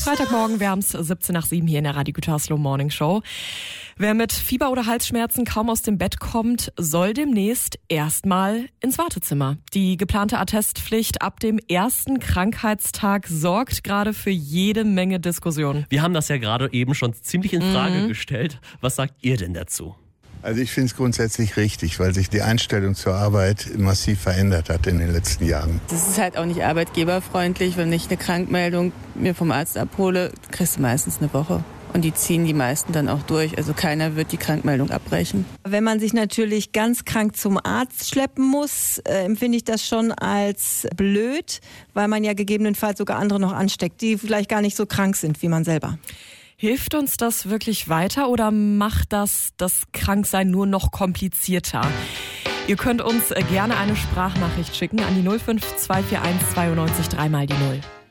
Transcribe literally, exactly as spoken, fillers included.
Freitagmorgen, wir haben es siebzehn nach sieben hier in der Radio Gütersloh Morning Show. Wer mit Fieber oder Halsschmerzen kaum aus dem Bett kommt, soll demnächst erstmal ins Wartezimmer. Die geplante Attestpflicht ab dem ersten Krankheitstag sorgt gerade für jede Menge Diskussionen. Wir haben das ja gerade eben schon ziemlich in Frage mhm. gestellt. Was sagt ihr denn dazu? Also ich finde es grundsätzlich richtig, weil sich die Einstellung zur Arbeit massiv verändert hat in den letzten Jahren. Das ist halt auch nicht arbeitgeberfreundlich. Wenn ich eine Krankmeldung mir vom Arzt abhole, kriegst du meistens eine Woche. Und die ziehen die meisten dann auch durch. Also keiner wird die Krankmeldung abbrechen. Wenn man sich natürlich ganz krank zum Arzt schleppen muss, äh, empfinde ich das schon als blöd, weil man ja gegebenenfalls sogar andere noch ansteckt, die vielleicht gar nicht so krank sind wie man selber. Hilft uns das wirklich weiter oder macht das das Kranksein nur noch komplizierter? Ihr könnt uns gerne eine Sprachnachricht schicken an die null fünf zwei vier eins zweiundneunzig drei mal die null.